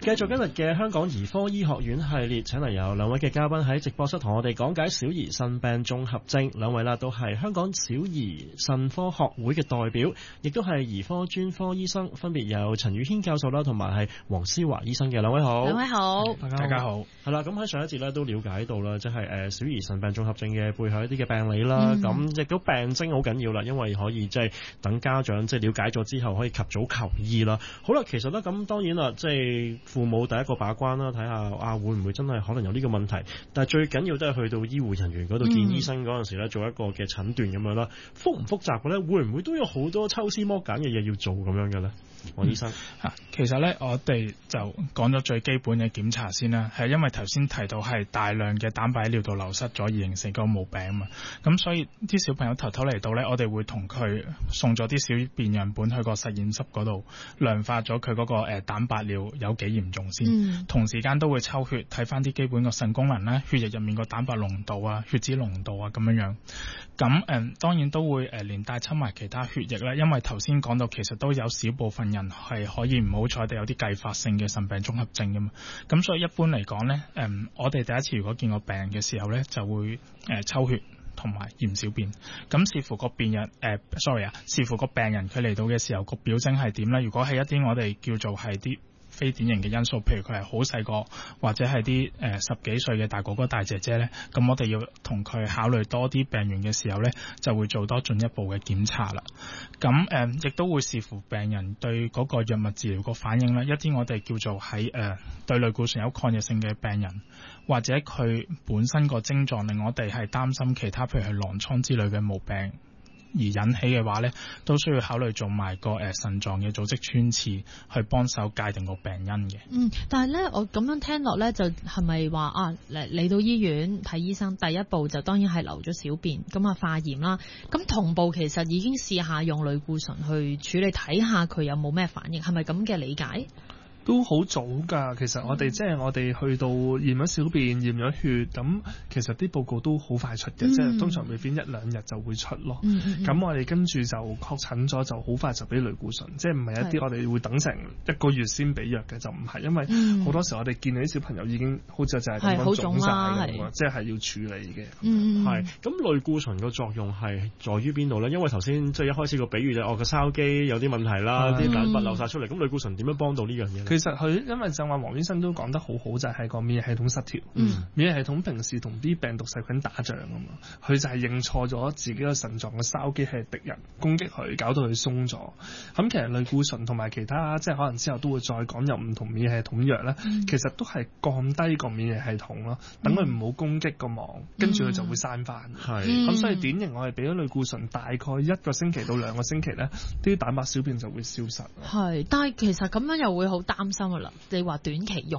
繼續今日嘅香港兒科醫學院系列，請嚟有兩位嘅嘉賓喺直播室同我哋講解小兒腎病綜合症。兩位啦都係香港小兒腎科學會嘅代表，亦都係兒科專科醫生，分別有陳宇軒教授啦，同埋係黃思華醫生嘅。兩位好。 兩位好， 大家好。 係啦，咁喺上一節咧都了解到啦，即係小兒腎病綜合症嘅背後一啲嘅病理啦。咁亦都病徵好緊要啦，因為可以即係等家長即係了解咗之後，可以及早求醫啦。好啦，其實咧咁當然啦，即係父母第一個把關啦，睇下會唔會真係可能有呢個問題。但係最緊要都係去到醫護人員嗰度見醫生嗰陣時咧，做一個嘅診斷咁樣啦。複唔複雜嘅咧？會唔會都有好多抽絲剝繭嘅嘢要做咁樣嘅咧？黃醫生， 其實咧我哋就講咗最基本嘅檢查先啦，係因為頭先提到係大量嘅蛋白喺尿道流失咗而形成個毛病啊嘛，咁所以啲小朋友頭嚟到咧，我哋會同佢送咗啲小便樣本去個實驗室嗰度量化咗佢嗰個蛋白尿有幾嚴重先，同時間都會抽血睇翻啲基本個腎功能啦、血液入面個蛋白濃度啊、血脂濃度啊咁樣。咁當然都會連帶抽埋其他血液啦，因為頭先講到其實都有少部分人係可以唔好彩地有啲繼發性嘅腎病綜合症㗎嘛。咁所以一般嚟講呢，我哋第一次如果見個病人嘅時候呢，就會抽血同埋驗小便。咁視乎個病人視乎個病人佢嚟到嘅時候個表徵係點呢？如果係一啲我哋叫做係啲非典型嘅因素，譬如佢係好細個，或者係啲10幾歲嘅大哥哥大姐姐呢，咁我哋要同佢考慮多啲病源嘅時候呢，就會做多進一步嘅檢查啦。咁亦都會視乎病人對嗰個藥物治療個反應啦。一啲我哋叫做喺對類固醇有抗藥性嘅病人，或者佢本身個症狀令我哋係擔心其他譬如係狼瘡之類嘅毛病而引起嘅話呢，都需要考慮做埋個腎臟嘅組織穿刺去幫手界定個病因嘅。 但係呢，我咁樣聽落呢，就係咪話嚟到醫院睇醫生，第一步就當然係留咗小便，咁化驗啦。咁同步其實已經試下用類固醇去處理，睇下佢有冇咩反應，係咪咁嘅理解？ 都好早㗎，其實我哋即係我哋去到驗咗小便、驗咗血，咁其實啲報告都好快出嘅，即係通常未必1-2日就會出咯。咁我哋跟住就確診咗，就好快就俾類固醇，即係唔係一啲我哋會等成1個月先俾藥嘅，就唔係，因為好多時我哋見到啲小朋友已經好似就係咁樣腫晒咁，即係要處理嘅。 係咁類固醇個作用係在於邊度咧？因為頭先即係一開始個比喻就個筲箕有啲問題啦，啲蛋白流晒出嚟，咁類固醇點樣幫到呢樣嘢咧？ 其實佢因為就話黃醫生都講得好好，就係個免疫系統失調。免疫系統平時同啲病毒細菌打仗啊嘛，佢就係認錯咗自己個腎臟嘅筲箕係敵人，攻擊佢，搞到佢鬆咗。咁其實類固醇同埋其他即係可能之後都會再講有唔同免疫系統藥咧，其實都係降低個免疫系統咯，等佢唔好攻擊個網，跟住佢就會閂翻。咁所以典型我哋俾咗類固醇大概1個星期到2個星期咧，啲蛋白小便就會消失。 但係其實咁樣又會好擔心㗎啦。你話短期用